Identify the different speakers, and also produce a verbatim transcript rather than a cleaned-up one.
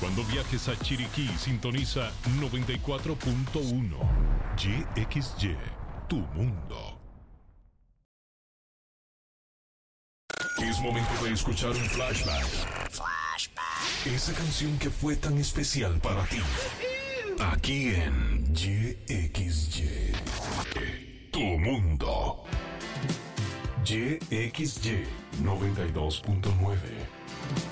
Speaker 1: Cuando viajes a Chiriquí, sintoniza noventa y cuatro punto uno. Y X Y, tu mundo. Es momento de escuchar un flashback. Flashback. Esa canción que fue tan especial para ti. Aquí en Y X Y, tu mundo. Y X Y noventa y dos punto nueve.